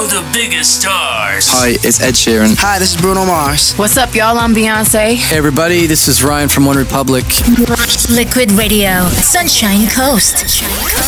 the biggest stars. Hi, it's Ed Sheeran. Hi, this is Bruno Mars. What's up, y'all? I'm Beyonce. Hey, everybody, this is Ryan from One Republic. Liquid Radio, Sunshine Coast.